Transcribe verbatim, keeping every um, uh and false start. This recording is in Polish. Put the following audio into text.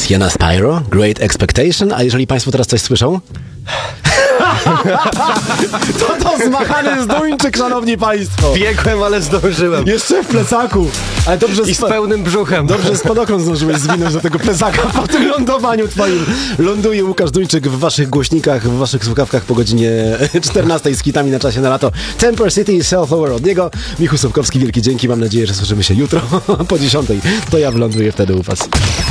Tiana Spyro, Great Expectation, a jeżeli państwo teraz coś słyszą? To to zmachany zduńczyk, szanowni państwo. Biegłem, ale zdążyłem. Jeszcze w plecaku. Ale dobrze I z pełnym brzuchem. Dobrze spadochron zdążyłeś zwinąć do tego plecaka po tym lądowaniu twoim. Ląduje Łukasz Duńczyk w waszych głośnikach, w waszych słuchawkach po godzinie czternastej z hitami na czasie na lato. Temper City i Self Over od niego. Michał Sobkowski, wielkie dzięki. Mam nadzieję, że słyszymy się jutro po dziesiątej. To ja wyląduję wtedy u was.